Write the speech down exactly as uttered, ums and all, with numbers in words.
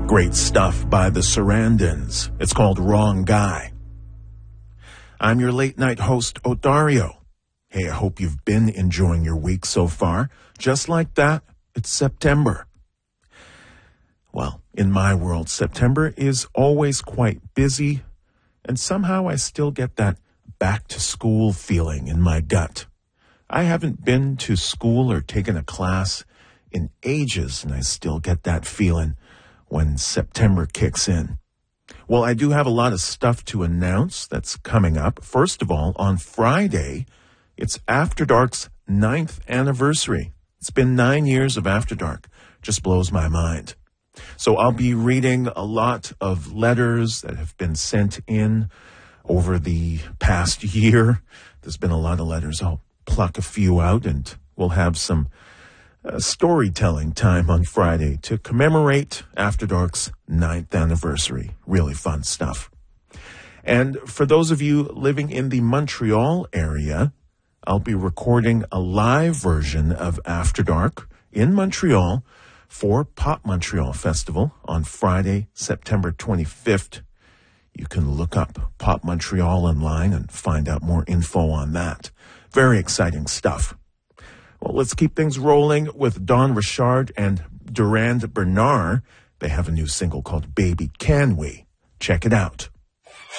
Great stuff by the Sarandons. It's called Wrong Guy. I'm your late night host, Odario. Hey, I hope you've been enjoying your week so far. Just like that, it's September. Well, in my world, September is always quite busy, and somehow I still get that back-to-school feeling in my gut. I haven't been to school or taken a class in ages, and I still get that feeling when September kicks in. Well, I do have a lot of stuff to announce that's coming up. First of all, on Friday, it's After Dark's ninth anniversary. It's been nine years of After Dark. Just blows my mind. So I'll be reading a lot of letters that have been sent in over the past year. There's been a lot of letters. I'll pluck a few out and we'll have some uh, storytelling time on Friday to commemorate After Dark's ninth anniversary. Really fun stuff. And for those of you living in the Montreal area, I'll be recording a live version of After Dark in Montreal for Pop Montreal Festival on Friday, September twenty-fifth. You can look up Pop Montreal online and find out more info on that. Very exciting stuff. Well, let's keep things rolling with Don Richard and Durand Bernard. They have a new single called Baby Can We. Check it out.